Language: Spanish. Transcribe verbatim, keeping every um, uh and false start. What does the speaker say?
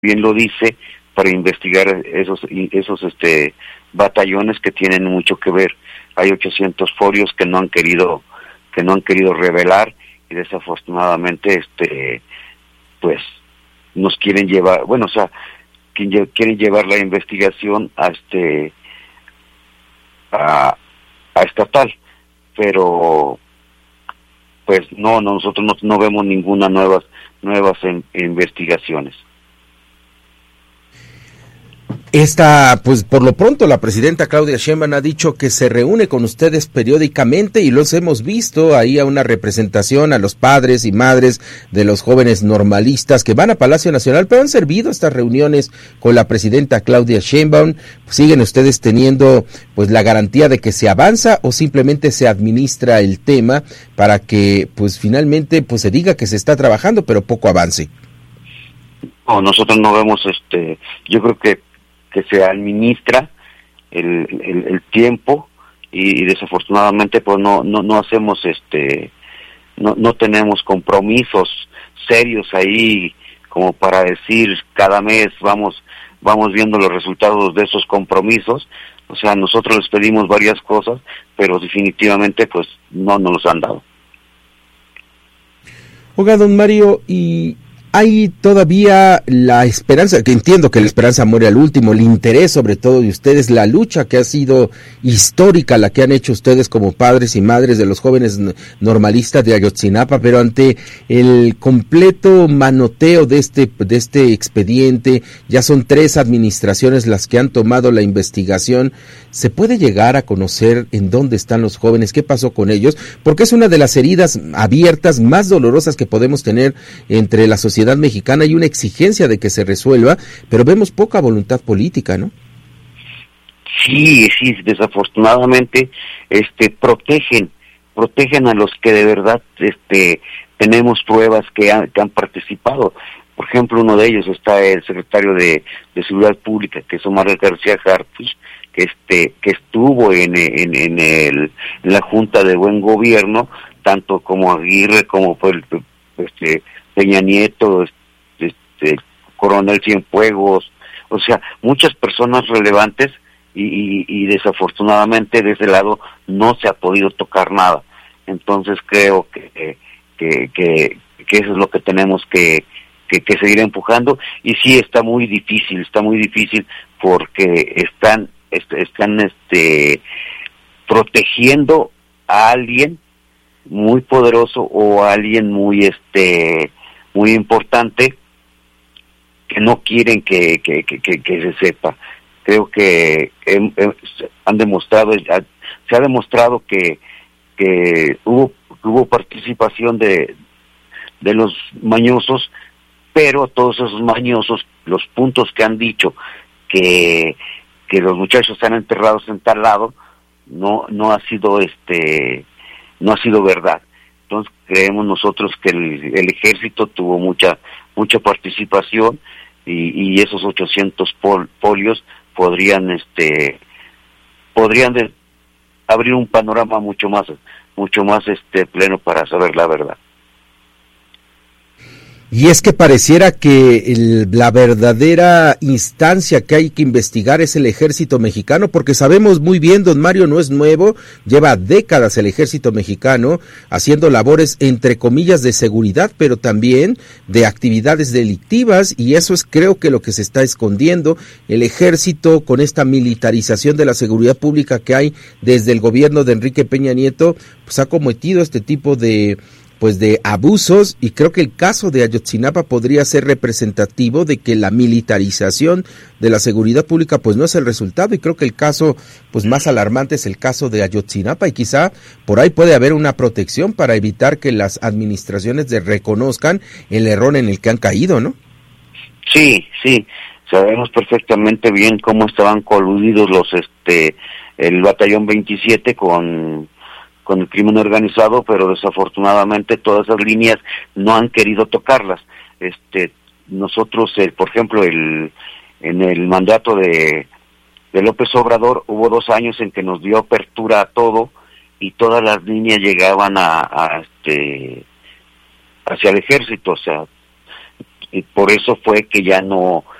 bien lo dice, para investigar esos esos este batallones que tienen mucho que ver. Hay ochocientos folios que no han querido que no han querido revelar, y desafortunadamente este pues nos quieren llevar, bueno, o sea, quieren llevar la investigación a este a, a estatal, pero pues no, nosotros no, no vemos ninguna nuevas nuevas en, investigaciones. Esta, pues por lo pronto la presidenta Claudia Sheinbaum ha dicho que se reúne con ustedes periódicamente y los hemos visto ahí a una representación a los padres y madres de los jóvenes normalistas que van a Palacio Nacional, pero han servido estas reuniones con la presidenta Claudia Sheinbaum. ¿Siguen ustedes teniendo pues la garantía de que se avanza o simplemente se administra el tema para que pues finalmente pues se diga que se está trabajando pero poco avance? No, nosotros no vemos este, yo creo que que se administra el, el, el tiempo y, y desafortunadamente pues no no no hacemos este no no tenemos compromisos serios ahí como para decir cada mes vamos vamos viendo los resultados de esos compromisos. O sea, nosotros les pedimos varias cosas, pero definitivamente pues no nos los han dado. Oiga, don Mario, y hay todavía la esperanza, que entiendo que la esperanza muere al último, el interés sobre todo de ustedes, la lucha que ha sido histórica, la que han hecho ustedes como padres y madres de los jóvenes normalistas de Ayotzinapa, pero ante el completo manoteo de este de este expediente, ya son tres administraciones las que han tomado la investigación. ¿Se puede llegar a conocer en dónde están los jóvenes? ¿Qué pasó con ellos? Porque es una de las heridas abiertas más dolorosas que podemos tener entre la sociedad mexicana. Hay una exigencia de que se resuelva, pero vemos poca voluntad política, ¿no? Sí, sí, desafortunadamente, este, protegen, protegen a los que de verdad, este, tenemos pruebas que han, que han participado. Por ejemplo, uno de ellos está el secretario de, de Seguridad Pública, que es Omar García Harfuch, que este, que estuvo en, en, en el, en la Junta de Buen Gobierno, tanto como Aguirre, como fue el, este, Peña Nieto, este, Coronel Cienfuegos, o sea, muchas personas relevantes, y, y, y desafortunadamente de ese lado no se ha podido tocar nada. Entonces creo que que, que, que eso es lo que tenemos que, que, que seguir empujando, y sí está muy difícil, está muy difícil porque están, est, están este protegiendo a alguien muy poderoso o a alguien muy este muy importante que no quieren que que, que, que, que se sepa. Creo que eh, eh, han demostrado, se ha demostrado que que hubo hubo participación de de los mañosos, pero todos esos mañosos, los puntos que han dicho que que los muchachos están enterrados en tal lado, no no ha sido este no ha sido verdad. Entonces creemos nosotros que el, el ejército tuvo mucha mucha participación, y, y esos ochocientos pol, folios podrían este podrían de, abrir un panorama mucho más mucho más este pleno para saber la verdad. Y es que pareciera que el, la verdadera instancia que hay que investigar es el ejército mexicano, porque sabemos muy bien, don Mario, no es nuevo, lleva décadas el ejército mexicano haciendo labores entre comillas de seguridad, pero también de actividades delictivas, y eso es creo que lo que se está escondiendo. El ejército, con esta militarización de la seguridad pública que hay desde el gobierno de Enrique Peña Nieto, pues ha cometido este tipo de pues de abusos, y creo que el caso de Ayotzinapa podría ser representativo de que la militarización de la seguridad pública pues no es el resultado, y creo que el caso pues más alarmante es el caso de Ayotzinapa, y quizá por ahí puede haber una protección para evitar que las administraciones de reconozcan el error en el que han caído, ¿no? Sí, sí, sabemos perfectamente bien cómo estaban coludidos los este el batallón veintisiete con con el crimen organizado, pero desafortunadamente todas esas líneas no han querido tocarlas. Este, nosotros, eh, por ejemplo, el en el mandato de, de López Obrador hubo dos años en que nos dio apertura a todo, y todas las líneas llegaban a, a este hacia el ejército, o sea, y por eso fue que ya no